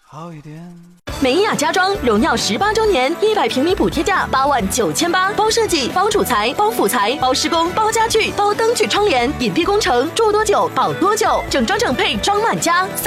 好一点。 美雅家装荣耀18周年，100平米补贴价89800，包设计、包主材、包辅材、包施工、包家具、包灯具窗帘，隐蔽工程，住多久保多久，整装整配装满家。